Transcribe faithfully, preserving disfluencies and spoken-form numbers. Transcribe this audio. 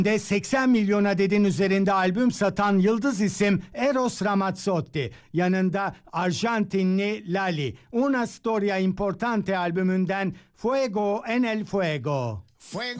de seksen milyon adetin üzerinde albüm satan yıldız isim Eros Ramazzotti. Yanında Arjantinli Lali. Una Storia Importante albümünden Fuego en el Fuego. Fuego